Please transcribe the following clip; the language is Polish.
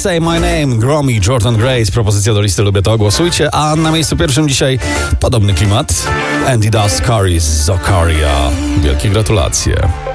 Say My Name, Gromi, Jordan Grace. Propozycja do listy Lubię To, głosujcie. A na miejscu pierwszym dzisiaj podobny klimat. Andy Dust, Curry z Zokaria. Wielkie gratulacje.